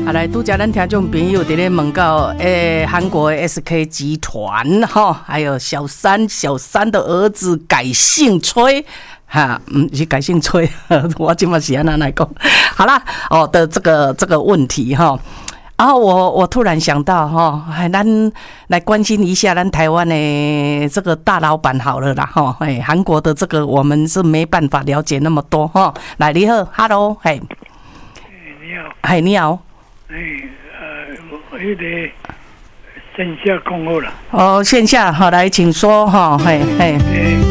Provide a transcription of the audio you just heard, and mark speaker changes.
Speaker 1: 好来，拄则咱听众朋友伫咧问到，韩国的 SK 集团哈，还有小三的儿子改姓崔。哈，是改姓崔，我今嘛是安那来讲。好啦，的这个问题哈，然后我突然想到哈，咱来关心一下咱台湾的这个大老板好了啦哈，韩国的这个我们是没办法了解那么多哈。来，你好 ，Hello， 嘿，
Speaker 2: 你好，
Speaker 1: 嘿，你好，
Speaker 2: 那个线下讲好了。
Speaker 1: 线下好，来，请说哈，嘿。